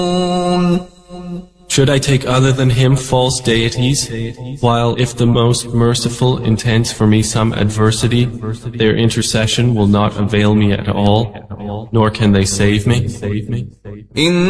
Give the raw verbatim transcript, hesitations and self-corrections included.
Should I take other than him false deities, while if the most merciful intends for me some adversity, their intercession will not avail me at all, nor can they save me?